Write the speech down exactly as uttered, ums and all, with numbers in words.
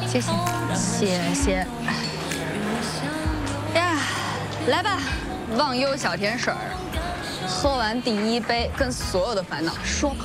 谢谢， 谢谢。呀，来吧，忘忧小甜水儿，喝完第一杯，跟所有的烦恼说